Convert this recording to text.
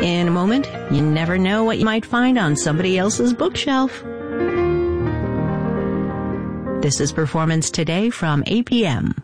In a moment, you never know what you might find on somebody else's bookshelf. This is Performance Today from APM.